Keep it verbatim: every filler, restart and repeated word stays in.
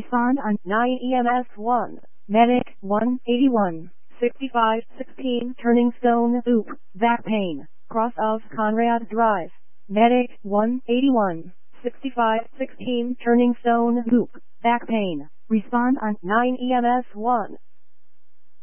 Respond on nine E M S one. Medic one eighty-one. sixty-five sixteen Turning Stone Loop. Back pain. Cross of Conrad Drive. Medic one eighty-one. sixty-five sixteen Turning Stone Loop. Back pain. Respond on nine E M S one.